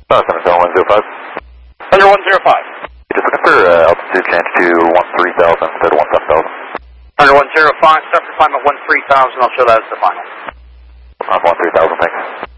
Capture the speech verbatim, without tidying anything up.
Uh, seven seven one zero five. Thunder one zero five. Just looking for uh, altitude change to one three thousand instead of one seven thousand. Thunder one zero five, start for climb at one three thousand, I'll show that as the final. I'm one three thousand, thanks.